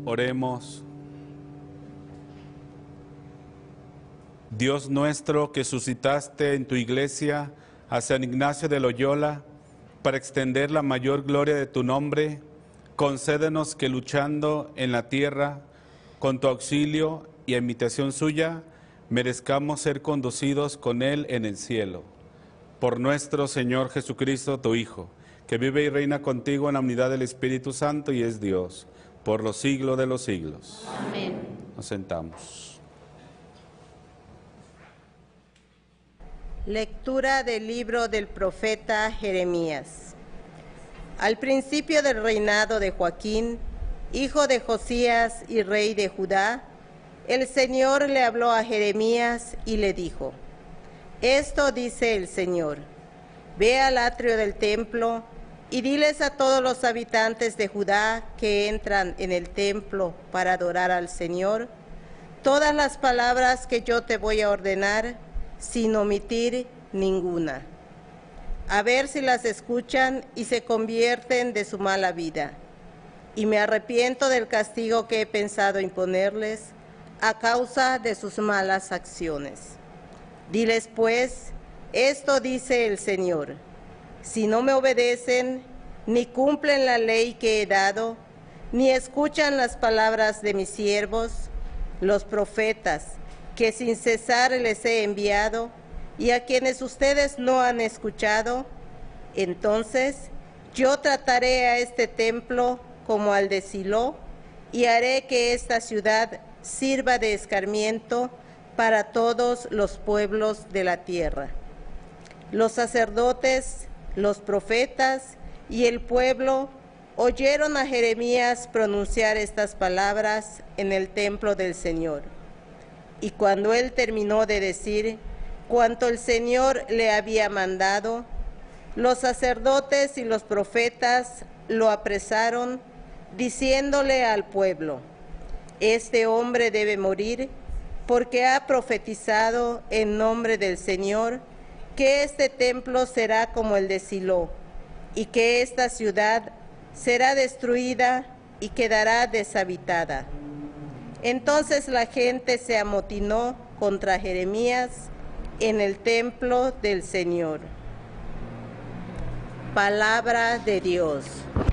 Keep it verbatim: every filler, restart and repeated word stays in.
Oremos. Dios nuestro, que suscitaste en tu iglesia a San Ignacio de Loyola para extender la mayor gloria de tu nombre, concédenos que luchando en la tierra, con tu auxilio y a imitación suya, merezcamos ser conducidos con Él en el cielo. Por nuestro Señor Jesucristo, tu Hijo, que vive y reina contigo en la unidad del Espíritu Santo y es Dios, por los siglos de los siglos. Amén. Nos sentamos. Lectura del libro del profeta Jeremías. Al principio del reinado de Joaquín, hijo de Josías y rey de Judá, el Señor le habló a Jeremías y le dijo: Esto dice el Señor: Ve al atrio del templo y diles a todos los habitantes de Judá que entran en el templo para adorar al Señor todas las palabras que yo te voy a ordenar, sin omitir ninguna. A ver si las escuchan y se convierten de su mala vida. Y me arrepiento del castigo que he pensado imponerles a causa de sus malas acciones. Diles pues, esto dice el Señor: si no me obedecen, ni cumplen la ley que he dado, ni escuchan las palabras de mis siervos, los profetas, que sin cesar les he enviado, y a quienes ustedes no han escuchado, entonces yo trataré a este templo como al de Silo, y haré que esta ciudad sirva de escarmiento para todos los pueblos de la tierra. Los sacerdotes, los profetas y el pueblo oyeron a Jeremías pronunciar estas palabras en el templo del Señor. Y cuando él terminó de decir cuanto el Señor le había mandado, los sacerdotes y los profetas lo apresaron, diciéndole al pueblo: Este hombre debe morir, porque ha profetizado en nombre del Señor que este templo será como el de Silo, y que esta ciudad será destruida y quedará deshabitada. Entonces la gente se amotinó contra Jeremías en el templo del Señor. Palabra de Dios.